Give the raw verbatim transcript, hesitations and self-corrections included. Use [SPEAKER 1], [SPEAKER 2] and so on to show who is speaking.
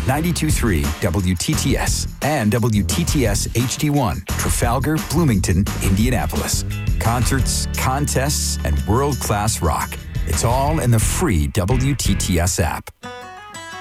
[SPEAKER 1] ninety-two point three W T T S and W T T S H D one, Trafalgar, Bloomington, Indianapolis. Concerts, contests, and world-class rock. It's all in the free W T T S app.